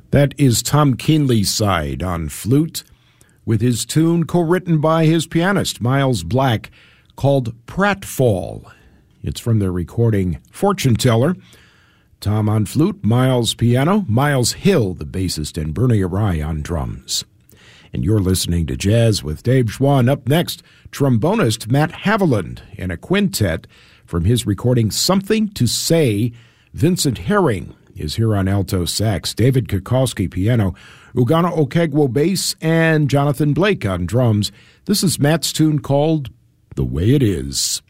That is Tom Keenly's side on flute, with his tune co-written by his pianist, Miles Black, called Pratfall. It's from their recording Fortune Teller. Tom on flute, Miles piano, Miles Hill, the bassist, and Bernie Arai on drums. And you're listening to Jazz with Dave Schwann. Up next, trombonist Matt Haviland in a quintet from his recording Something to Say. Vincent Herring is here on alto sax, David Kukowski piano, Ugana Okegwo bass, and Jonathan Blake on drums. This is Matt's tune called The Way It Is.